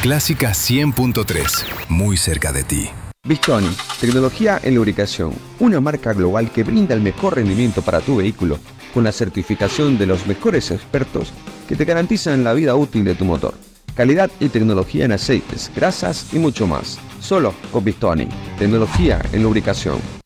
Clásica 100.3, muy cerca de ti. Bistoni, tecnología en lubricación, una marca global que brinda el mejor rendimiento para tu vehículo, con la certificación de los mejores expertos que te garantizan la vida útil de tu motor. Calidad y tecnología en aceites, grasas y mucho más. Solo con Bistoni, tecnología en lubricación.